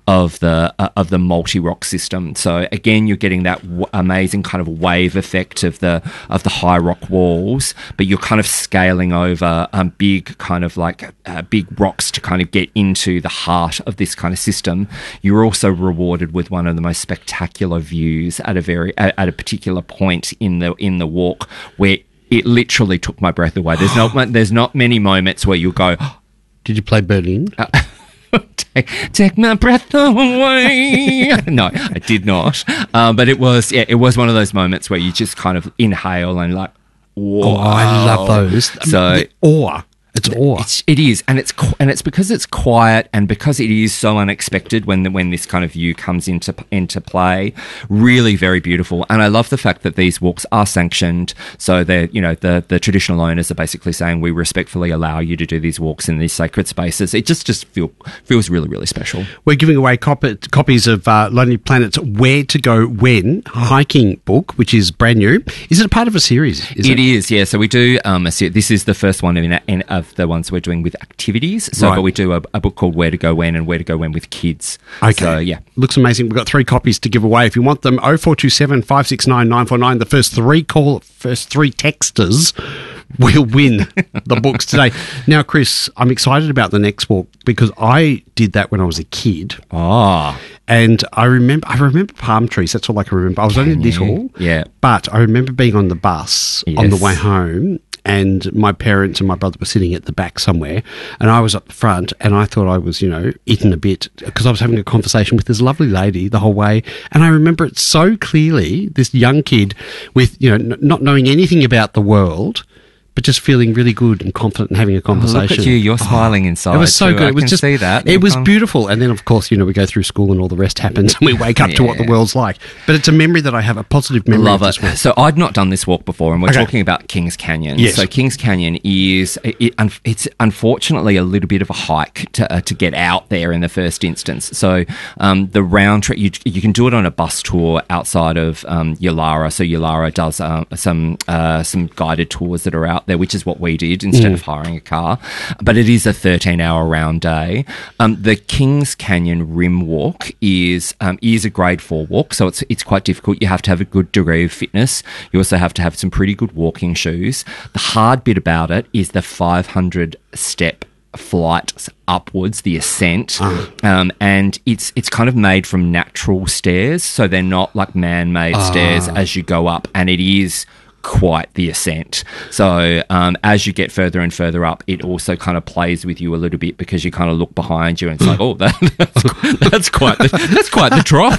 of the multi-rock system. So again, you're getting that amazing kind of wave effect of the high rock walls, but you're kind of scaling over big kind of like big rocks to kind of get into the heart of this kind of system. You're also rewarded with one of the most spectacular views at a particular point in the walk where it literally took my breath away. There's not many moments where you'll go, did you play Berlin? Take my breath away. No, I did not. But it was one of those moments where you just kind of inhale and like, whoa. Oh, I love those. So awe. It's awe. It is, and it's because it's quiet and because it is so unexpected when this kind of view comes into play. Really, very beautiful, and I love the fact that these walks are sanctioned. So they're the traditional owners are basically saying we respectfully allow you to do these walks in these sacred spaces. It just feels really, really special. We're giving away copies of Lonely Planet's Where to Go When hiking book, which is brand new. Is it a part of a series? It is, yeah. So we do. This is the first one of the ones we're doing with activities. So, right. But we do a book called Where to Go When and Where to Go When with kids. Okay. So, yeah. Looks amazing. We've got 3 copies to give away. If you want them, 0427 569 949. The first three texters will win the books today. Now, Chris, I'm excited about the next walk because I did that when I was a kid. Ah. And I remember palm trees. That's all I can remember. I was only little. Yeah. But I remember being on the bus on the way home, and my parents and my brother were sitting at the back somewhere, and I was up the front, and I thought I was, eaten a bit because I was having a conversation with this lovely lady the whole way, and I remember it so clearly, this young kid with, not knowing anything about the world, but just feeling really good and confident and having a conversation. Look at you, you're smiling inside. It was so too. good. I can see that. It was beautiful. And then, of course, we go through school and all the rest happens and we wake up to what the world's like. But it's a memory that I have, a positive memory. Love it. So I'd not done this walk before, and we're talking about Kings Canyon. Yes. So Kings Canyon it's unfortunately a little bit of a hike to get out there in the first instance. So the round trip, you can do it on a bus tour outside of Yulara. So Yulara does some guided tours that are out there, which is what we did instead of hiring a car. But it is a 13-hour round day. The Kings Canyon Rim Walk is a grade 4 walk, so it's quite difficult. You have to have a good degree of fitness. You also have to have some pretty good walking shoes. The hard bit about it is the 500-step flight upwards, the ascent, and it's kind of made from natural stairs, so they're not like man-made stairs as you go up, and it is quite the ascent. So as you get further and further up, it also kind of plays with you a little bit because you kind of look behind you and it's like, oh, that's quite the drop.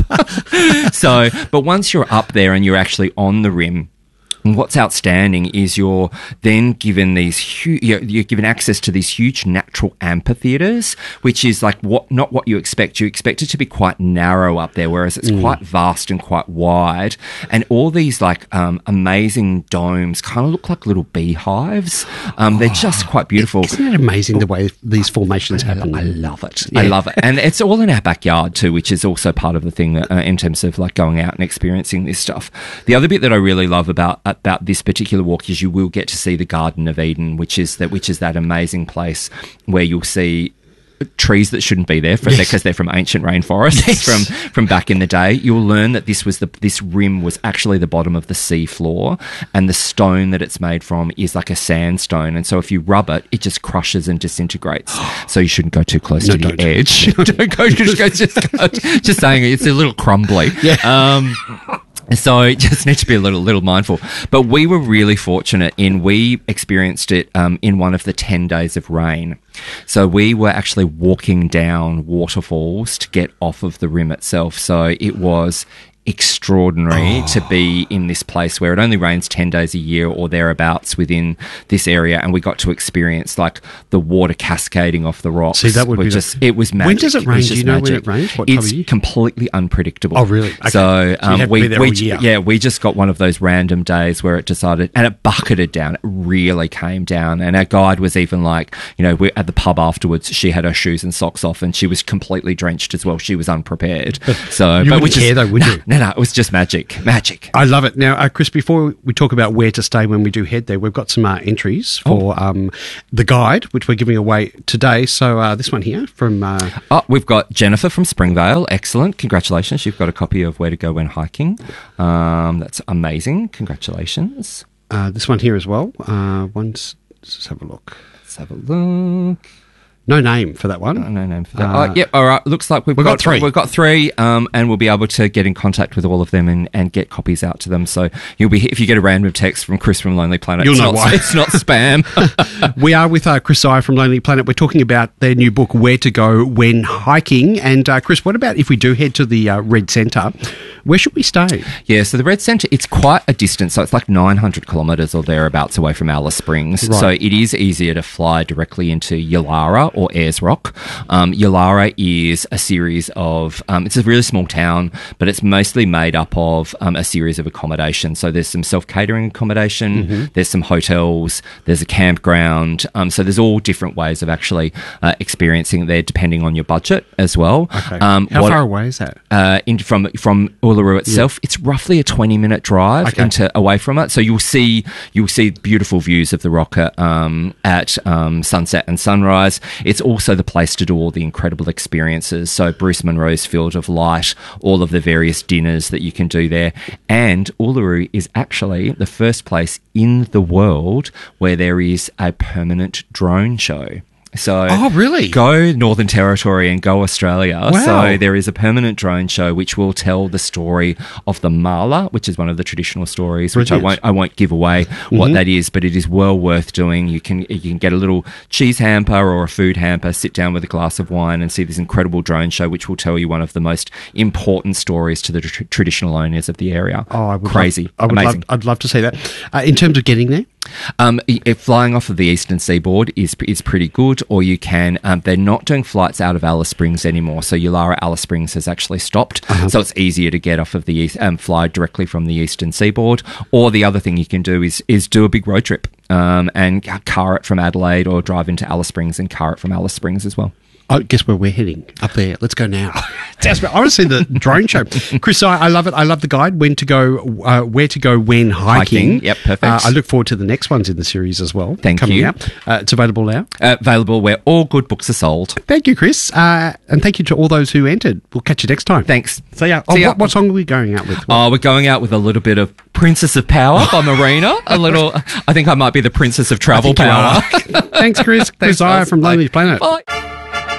So, but once you're up there and you're actually on the rim, and what's outstanding is you're then given you're given access to these huge natural amphitheatres, which is like not what you expect. You expect it to be quite narrow up there, whereas it's quite vast and quite wide. And all these like amazing domes kind of look like little beehives. They're just quite beautiful. Isn't it amazing the way these formations happen? I love it. Yeah. I love it. And it's all in our backyard too, which is also part of the thing in terms of like going out and experiencing this stuff. The other bit that I really love about this particular walk is you will get to see the Garden of Eden, which is that amazing place where you'll see trees that shouldn't be there because they're from ancient rainforests from back in the day. You'll learn that this rim was actually the bottom of the sea floor, and the stone that it's made from is like a sandstone, and so if you rub it, it just crushes and disintegrates. So you shouldn't go too close to the edge. Don't go. Just saying, it's a little crumbly. Yeah. So it just needs to be a little mindful. But we were really fortunate we experienced it in one of the 10 days of rain. So we were actually walking down waterfalls to get off of the rim itself. So it was extraordinary to be in this place where it only rains 10 days a year or thereabouts within this area, and we got to experience like the water cascading off the rocks. See, that would be it was magic. When does it rain? Do you know when it rains? What time of year? It's completely unpredictable. Oh, really? Okay. So, you have to be there all year. We just got one of those random days where it decided, and it bucketed down. It really came down, and our guide was even like, we're at the pub afterwards. She had her shoes and socks off, and she was completely drenched as well. She was unprepared. But you wouldn't care though, would you? No, it was just magic. I love it. Now, Chris, before we talk about where to stay when we do head there, we've got some entries for the guide, which we're giving away today. So this one here from... we've got Jennifer from Springvale. Excellent. Congratulations. You've got a copy of Where to Go When Hiking. That's amazing. Congratulations. This one here as well. Let's have a look. No name for that one. No name for that. Yep. All right. Looks like we've got three. We've got three, and we'll be able to get in contact with all of them and get copies out to them. So you'll be, if you get a random text from Chris from Lonely Planet, you'll know why. It's not spam. We are with Chris Dyer from Lonely Planet. We're talking about their new book, Where to Go When Hiking. And Chris, what about if we do head to the Red Centre? Where should we stay? Yeah, so the Red Centre, it's quite a distance. So it's like 900 kilometres or thereabouts away from Alice Springs. Right. So it is easier to fly directly into Yulara or Ayers Rock. Yulara is a series of, it's a really small town, but it's mostly made up of a series of accommodations. So there's some self-catering accommodation, there's some hotels, there's a campground. So there's all different ways of actually experiencing it there depending on your budget as well. Okay. How far away is that? From Uluru itself, it's roughly a 20-minute drive away from it. So you'll see beautiful views of the rock at sunset and sunrise. It's also the place to do all the incredible experiences. So Bruce Monroe's Field of Light, all of the various dinners that you can do there. And Uluru is actually the first place in the world where there is a permanent drone show. So, really? Go Northern Territory and go Australia. Wow. So there is a permanent drone show which will tell the story of the Mala, which is one of the traditional stories, which I won't give away what that is, but it is well worth doing. You can get a little cheese hamper or a food hamper, sit down with a glass of wine and see this incredible drone show which will tell you one of the most important stories to the traditional owners of the area. Crazy. Amazing. I'd love to see that. In terms of getting there? If flying off of the eastern seaboard is pretty good, or you can, they're not doing flights out of Alice Springs anymore. So Yulara Alice Springs has actually stopped. So it's easier to get off of the east and fly directly from the eastern seaboard. Or the other thing you can do is do a big road trip and car it from Adelaide, or drive into Alice Springs and car it from Alice Springs as well. Oh, guess where we're heading? Up there. Let's go now. Desperate. I want to see the drone show. Chris, I love it. I love the guide, Where to Go When Hiking. Yep, perfect. I look forward to the next ones in the series as well. Thank you. Out. It's available now? Available where all good books are sold. Thank you, Chris. And thank you to all those who entered. We'll catch you next time. Thanks. See ya. What song are we going out with? We're going out with a little bit of Princess of Power by Marina. I think I might be the Princess of Travel Power. Thanks, Chris. Chris Dyer from Lonely Planet. Bye.